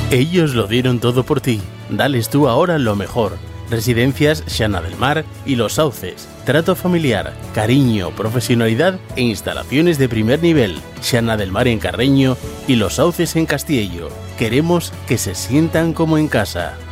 Ellos lo dieron todo por ti. Dales tú ahora lo mejor. Residencias Xana del Mar y Los Sauces. Trato familiar, cariño, profesionalidad e instalaciones de primer nivel. Xana del Mar en Carreño y Los Sauces en Castiello. Queremos que se sientan como en casa.